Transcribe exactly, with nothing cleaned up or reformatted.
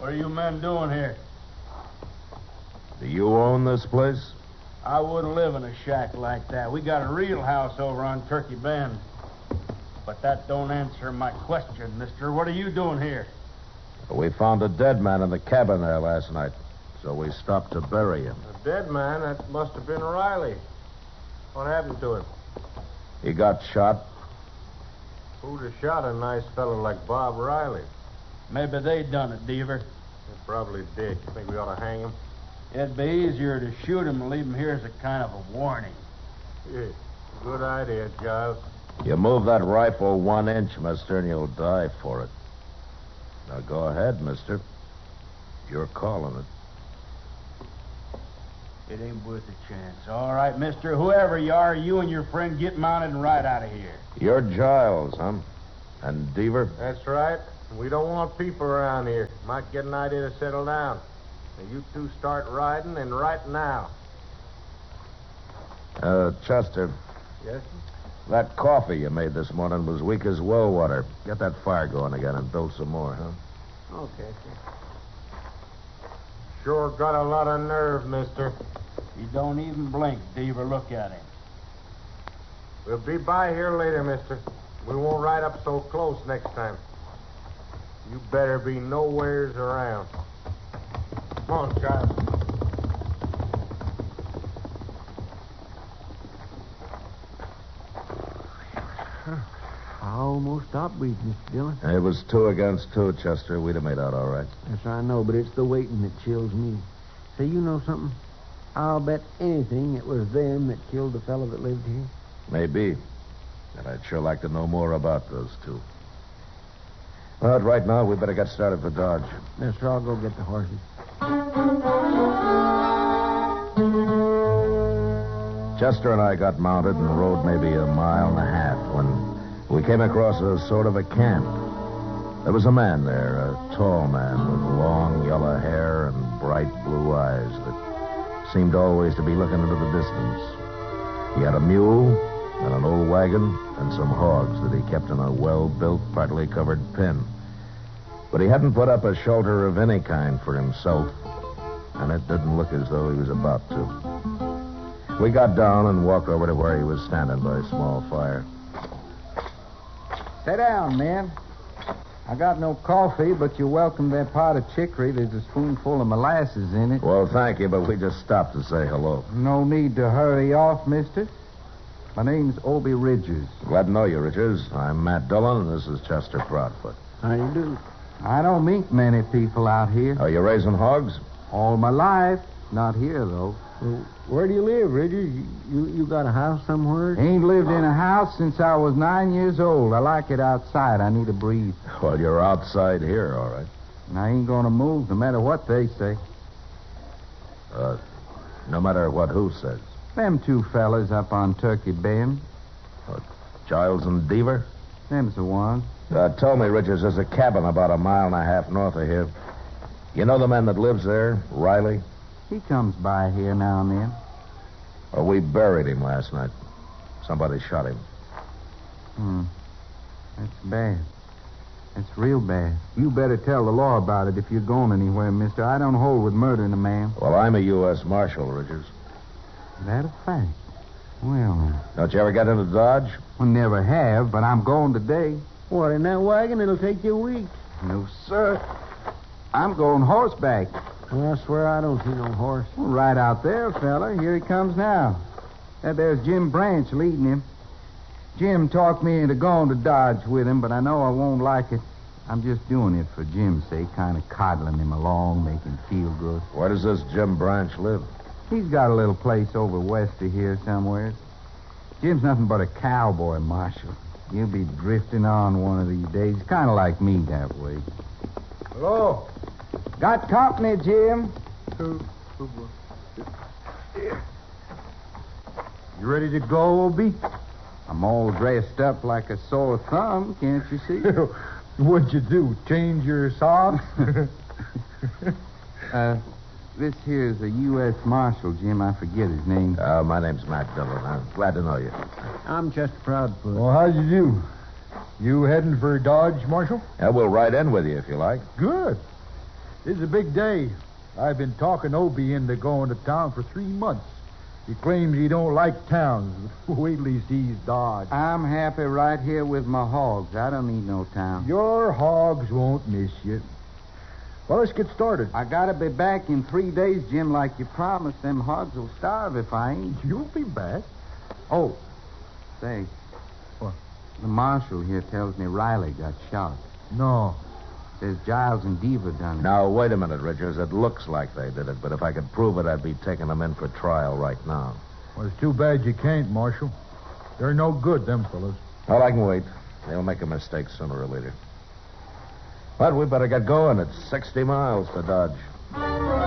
What are you men doing here? Do you own this place? I wouldn't live in a shack like that. We got a real house over on Turkey Bend. But that don't answer my question, mister. What are you doing here? We found a dead man in the cabin there last night, so we stopped to bury him. A dead man? That must have been Riley. What happened to him? He got shot. Who'd have shot a nice fellow like Bob Riley? Maybe they done it, Deaver. They probably did. You think we ought to hang him? It'd be easier to shoot him and leave him here as a kind of a warning. Yeah, good idea, Giles. You move that rifle one inch, mister, and you'll die for it. Now go ahead, mister. You're calling it. It ain't worth a chance. All right, mister. Whoever you are, you and your friend get mounted and ride out of here. You're Giles, huh? And Deaver? That's right. We don't want people around here. Might get an idea to settle down. Now, you two start riding, and right now. Uh, Chester. Yes, sir? That coffee you made this morning was weak as well water. Get that fire going again and build some more, huh? Okay, sir. Sure got a lot of nerve, mister. He don't even blink, Deaver. Look at him. We'll be by here later, mister. We won't ride up so close next time. You better be nowheres around. Come on, Giles. I almost stopped breathing, Mister Dillon. It was two against two, Chester. We'd have made out all right. Yes, I know, but it's the waiting that chills me. Say, you know something? I'll bet anything it was them that killed the fellow that lived here. Maybe. And I'd sure like to know more about those two. But right now, we better get started for Dodge. Yes, sir, I'll go get the horses. Chester and I got mounted and rode maybe a mile and a half when we came across a sort of a camp. There was a man there, a tall man with long yellow hair and bright blue eyes that seemed always to be looking into the distance. He had a mule and an old wagon and some hogs that he kept in a well-built, partly covered pen. But he hadn't put up a shelter of any kind for himself, and it didn't look as though he was about to. We got down and walked over to where he was standing by a small fire. Sit down, man. I got no coffee, but you're welcome to that pot of chicory. There's a spoonful of molasses in it. Well, thank you, but we just stopped to say hello. No need to hurry off, mister. My name's Obie Ridgers. Glad to know you, Richards. I'm Matt Dillon, and this is Chester Proudfoot. How you do? I don't meet many people out here. Are you raising hogs? All my life. Not here, though. Well, where do you live, Ridgers? You, you, you got a house somewhere? Ain't lived in a house since I was nine years old. I like it outside. I need to breathe. Well, you're outside here, all right. And I ain't gonna move no matter what they say. Uh, no matter what who says. Them two fellas up on Turkey Bend. Uh, Giles and Deaver? Them's the one. Uh, tell me, Richards, there's a cabin about a mile and a half north of here. You know the man that lives there, Riley? He comes by here now and then. Well, we buried him last night. Somebody shot him. Hmm. That's bad. That's real bad. You better tell the law about it if you're going anywhere, mister. I don't hold with murdering a man. Well, I'm a U S Marshal, Richards. That a fact? Well, Don't you ever get into Dodge? I never have, but I'm going today. What, in that wagon? It'll take you a week. No, sir. I'm going horseback. Well, I swear I don't see no horse. Well, right out there, fella. Here he comes now. That there's Jim Branch leading him. Jim talked me into going to Dodge with him, but I know I won't like it. I'm just doing it for Jim's sake, kind of coddling him along, making him feel good. Where does this Jim Branch live? He's got a little place over west of here somewhere. Jim's nothing but a cowboy, Marshal. He'll be drifting on one of these days, kind of like me that way. Hello. Got company, Jim. You ready to go, Obie? I'm all dressed up like a sore thumb, can't you see? What'd you do? Change your socks? uh, this here's a U S Marshal, Jim. I forget his name. Uh, my name's Matt Dillon. I'm glad to know you. I'm Chester Proudfoot. Well, how'd you do? You heading for Dodge, Marshal? Yeah, we'll ride in with you if you like. Good. This is a big day. I've been talking Obie into going to town for three months. He claims he don't like towns. Wait till he sees Dodge. I'm happy right here with my hogs. I don't need no town. Your hogs won't miss you. Well, let's get started. I gotta be back in three days, Jim, like you promised. Them hogs will starve if I ain't. You'll be back. Oh, say. What? The marshal here tells me Riley got shot. No. Says Giles and Deaver done it. Now, wait a minute, Richards. It looks like they did it, but if I could prove it, I'd be taking them in for trial right now. Well, it's too bad you can't, Marshal. They're no good, them fellas. Well, I can wait. They'll make a mistake sooner or later. But we better get going. It's sixty miles to Dodge.